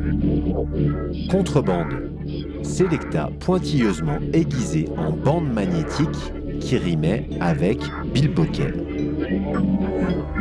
Contrebande. Selecta pointilleusement aiguisée en bande magnétique qui rimait avec bilboquet.